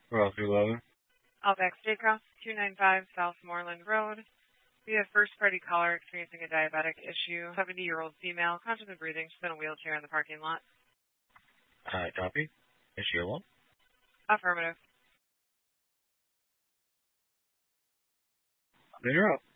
Well, 311. Outback Steakhouse, 295 South Moreland Road. We have first-party caller experiencing a diabetic issue. 70-year-old female, conscious of breathing. She's in a wheelchair in the parking lot. Copy. Is she alone? Affirmative. Then you're up.